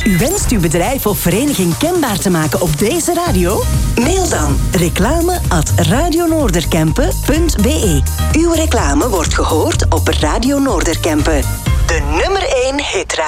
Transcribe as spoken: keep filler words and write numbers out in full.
U wenst uw bedrijf of vereniging kenbaar te maken op deze radio? Mail dan reclame at radionoorderkempen punt be. Uw reclame wordt gehoord op Radio Noorderkempen. De nummer één hitradio.